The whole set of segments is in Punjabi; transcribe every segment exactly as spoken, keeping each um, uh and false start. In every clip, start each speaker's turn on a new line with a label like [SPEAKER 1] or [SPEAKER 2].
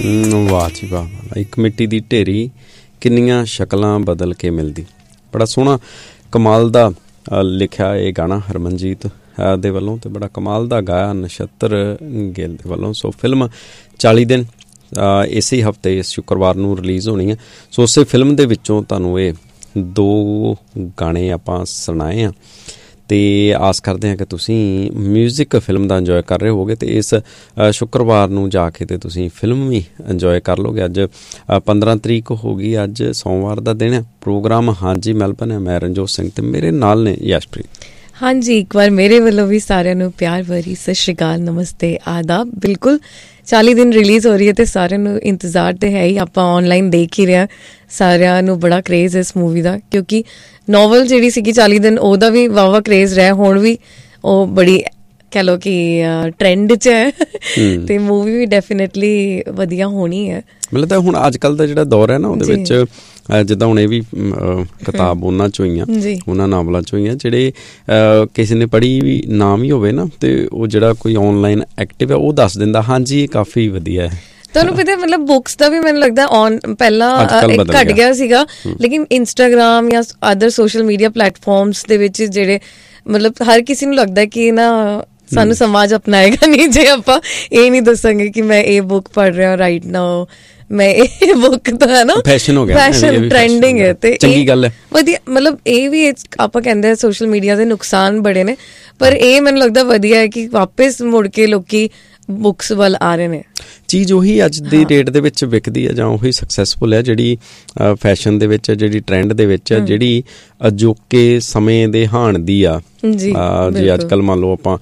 [SPEAKER 1] ਵਾਹ ਜੀ ਵਾਹ। ਇੱਕ ਮਿੱਟੀ ਦੀ ਢੇਰੀ ਕਿੰਨੀਆਂ ਸ਼ਕਲਾਂ ਬਦਲ ਕੇ ਮਿਲਦੀ। ਬੜਾ ਸੋਹਣਾ ਕਮਾਲ ਦਾ ਲਿਖਿਆ ਇਹ ਗਾਣਾ ਹਰਮਨਜੀਤ ਦੇ ਵੱਲੋਂ, ਅਤੇ ਬੜਾ ਕਮਾਲ ਦਾ ਗਾਇਆ ਨਛੱਤਰ ਗਿੱਲ ਦੇ ਵੱਲੋਂ। ਸੋ ਫਿਲਮ ਚਾਲੀ ਦਿਨ ਇਸੇ ਹਫ਼ਤੇ ਇਸ ਸ਼ੁੱਕਰਵਾਰ ਨੂੰ ਰਿਲੀਜ਼ ਹੋਣੀ ਹੈ। ਸੋ ਉਸੇ ਫਿਲਮ ਦੇ ਵਿੱਚੋਂ ਤੁਹਾਨੂੰ ਇਹ ਦੋ ਗਾਣੇ ਆਪਾਂ ਸੁਣਾਏ ਹਾਂ, ਅਤੇ ਆਸ ਕਰਦੇ ਹਾਂ ਕਿ ਤੁਸੀਂ ਮਿਊਜ਼ਿਕ ਫਿਲਮ ਦਾ ਇੰਜੋਏ ਕਰ ਰਹੇ ਹੋਵੋਗੇ, ਅਤੇ ਇਸ ਸ਼ੁੱਕਰਵਾਰ ਨੂੰ ਜਾ ਕੇ ਅਤੇ ਤੁਸੀਂ ਫਿਲਮ ਵੀ ਇੰਜੋਏ ਕਰ ਲਓਗੇ। ਅੱਜ ਪੰਦਰਾਂ ਤਰੀਕ ਹੋ ਗਈ, ਅੱਜ ਸੋਮਵਾਰ ਦਾ ਦਿਨ ਹੈ। ਪ੍ਰੋਗਰਾਮ ਹਾਂਜੀ ਮੈਲਬਨ ਹੈ। ਮੈਂ ਰਣਜੋਤ ਸਿੰਘ ਅਤੇ ਮੇਰੇ ਨਾਲ ਨੇ ਯਸ਼ਪ੍ਰੀਤ।
[SPEAKER 2] ਹਾਂਜੀ, ਇੱਕ ਵਾਰ ਮੇਰੇ ਵੱਲੋਂ ਵੀ ਸਾਰਿਆਂ ਨੂੰ ਪਿਆਰ ਭਰੀ ਸਤਿ ਸ਼੍ਰੀ ਅਕਾਲ, ਨਮਸਤੇ, ਆਦਾਬ। ਬਿਲਕੁਲ ਚਾਲੀ ਦਿਨ ਰਿਲੀਜ਼ ਹੋ ਰਹੀ ਹੈ ਅਤੇ ਸਾਰਿਆਂ ਨੂੰ ਇੰਤਜ਼ਾਰ ਤਾਂ ਹੈ ਹੀ। ਆਪਾਂ ਔਨਲਾਈਨ ਦੇਖ ਹੀ ਰਿਹਾ, ਸਾਰਿਆਂ ਨੂੰ ਬੜਾ ਕਰੇਜ਼ ਇਸ ਮੂਵੀ ਦਾ, ਕਿਉਂਕਿ ਨੋਵਲ ਜਿਹੜੀ ਸੀਗੀ ਚਾਲੀ ਦਿਨ ਉਹਦਾ ਵੀ ਵਾਹਵਾ ਕਰੇਜ਼ ਰਿਹਾ। ਹੁਣ ਵੀ ਉਹ ਬੜੀ ਕਹਿ ਲਓ ਕਿ ਟਰੈਂਡ 'ਚ ਹੈ, ਅਤੇ ਮੂਵੀ ਵੀ ਡੈਫੀਨੇਟਲੀ ਵਧੀਆ ਹੋਣੀ ਹੈ।
[SPEAKER 1] ਮਤਲਬ ਤਾਂ ਹੁਣ ਅੱਜ ਕੱਲ੍ਹ ਦਾ ਜਿਹੜਾ ਦੌਰ ਹੈ ਨਾ, ਉਹਦੇ ਵਿੱਚ ਜਿੱਦਾਂ ਹੁਣ ਇਹ ਵੀ ਕਿਤਾਬ ਉਹਨਾਂ 'ਚੋਂ ਹੀ ਆ, ਉਹਨਾਂ ਨਾਵਲਾਂ 'ਚੋਂ ਹੀ ਆ ਜਿਹੜੇ ਕਿਸੇ ਨੇ ਪੜ੍ਹੀ ਵੀ ਨਾ ਵੀ ਹੋਵੇ ਨਾ, ਅਤੇ ਉਹ ਜਿਹੜਾ ਕੋਈ ਔਨਲਾਈਨ ਐਕਟਿਵ ਹੈ ਉਹ ਦੱਸ ਦਿੰਦਾ ਹਾਂਜੀ ਇਹ ਕਾਫੀ ਵਧੀਆ ਹੈ।
[SPEAKER 2] ਤੁਹਾਨੂੰ ਪਤਾ ਮਤਲਬ ਬੁੱਕਸ ਦਾ ਵੀ ਮੈਨੂੰ ਲੱਗਦਾ ਔਨ ਪਹਿਲਾਂ ਘੱਟ ਗਿਆ ਸੀਗਾ, ਲੇਕਿਨ ਇੰਸਟਾਗ੍ਰਾਮ ਜਾਂ ਅਦਰ ਸੋਸ਼ਲ ਮੀਡੀਆ ਪਲੇਟਫਾਰਮਸ ਦੇ ਵਿੱਚ ਜਿਹੜੇ ਮਤਲਬ ਹਰ ਕਿਸੇ ਨੂੰ ਲੱਗਦਾ ਕਿ ਨਾ ਸਾਨੂੰ ਸਮਾਜ ਅਪਣਾਏਗਾ ਨਹੀਂ ਜੇ ਆਪਾਂ ਇਹ ਨਹੀਂ ਦੱਸਾਂਗੇ ਕਿ ਮੈਂ ਇਹ ਬੁੱਕ ਪੜ੍ਹ ਰਿਹਾ ਰਾਈਟ ਨਾਓ, ਮੈਂ ਇਹ ਬੁੱਕ ਤਾਂ ਹੈ ਨਾ ਫੈਸ਼ਨ ਹੋ ਗਿਆ, ਫੈਸ਼ਨ ਟਰੈਂਡਿੰਗ ਹੈ, ਤੇ
[SPEAKER 1] ਚੰਗੀ ਗੱਲ ਹੈ
[SPEAKER 2] ਵਧੀਆ। ਮਤਲਬ ਇਹ ਵੀ ਆਪਾਂ ਕਹਿੰਦੇ ਸੋਸ਼ਲ ਮੀਡੀਆ ਦੇ ਨੁਕਸਾਨ ਬੜੇ ਨੇ, ਪਰ ਇਹ ਮੈਨੂੰ ਲੱਗਦਾ ਵਧੀਆ ਹੈ ਕਿ ਵਾਪਿਸ ਮੁੜ ਕੇ ਲੋਕੀ ਬੁੱਕਸ ਵੱਲ ਆ ਰਹੇ ਨੇ।
[SPEAKER 1] ਚੀਜ਼ ਉਹੀ ਅੱਜ ਦੀ ਡੇਟ ਦੇ ਵਿੱਚ ਵਿਕਦੀ ਹੈ, ਜਾਂ ਉਹੀ ਸਕਸੈਸਫੁਲ ਹੈ ਜਿਹੜੀ ਫੈਸ਼ਨ ਦੇ ਵਿੱਚ, ਜਿਹੜੀ ਟਰੈਂਡ ਦੇ ਵਿੱਚ, ਜਿਹੜੀ ਅਜੋਕੇ ਸਮੇਂ ਦੇ ਹਾਣ ਦੀ ਆ। ਜੇ ਅੱਜ ਕੱਲ੍ਹ ਮੰਨ ਲਓ ਆਪਾਂ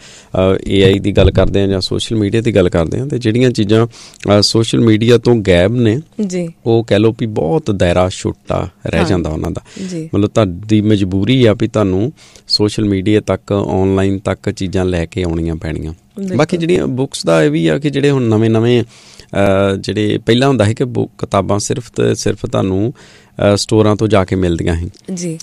[SPEAKER 1] ਏ ਆਈ ਦੀ ਗੱਲ ਕਰਦੇ ਹਾਂ ਜਾਂ ਸੋਸ਼ਲ ਮੀਡੀਆ ਦੀ ਗੱਲ ਕਰਦੇ ਹਾਂ, ਅਤੇ ਜਿਹੜੀਆਂ ਚੀਜ਼ਾਂ ਸੋਸ਼ਲ ਮੀਡੀਆ ਤੋਂ ਗਾਇਬ ਨੇ ਉਹ ਕਹਿ ਲਓ ਵੀ ਬਹੁਤ ਦਾਇਰਾ ਛੋਟਾ ਰਹਿ ਜਾਂਦਾ ਉਹਨਾਂ ਦਾ। ਮਤਲਬ ਤੁਹਾਡੀ ਮਜਬੂਰੀ ਆ ਵੀ ਤੁਹਾਨੂੰ ਸੋਸ਼ਲ ਮੀਡੀਆ ਤੱਕ, ਔਨਲਾਈਨ ਤੱਕ ਚੀਜ਼ਾਂ ਲੈ ਕੇ ਆਉਣੀਆਂ ਪੈਣੀਆਂ। ਬਾਕੀ ਜਿਹੜੀਆਂ ਬੁੱਕਸ ਦਾ ਇਹ ਵੀ ਆ ਕਿ ਜਿਹੜੇ ਹੁਣ ਨਵੇਂ ਨਵੇਂ ਜਿਹੜੇ ਪਹਿਲਾਂ ਹੁੰਦਾ ਸੀ ਕਿ ਬੁੱਕ ਕਿਤਾਬਾਂ ਸਿਰਫ ਅਤੇ ਸਿਰਫ ਤੁਹਾਨੂੰ ਸਟੋਰਾਂ ਤੋਂ ਜਾ ਕੇ ਮਿਲਦੀਆਂ ਸੀ,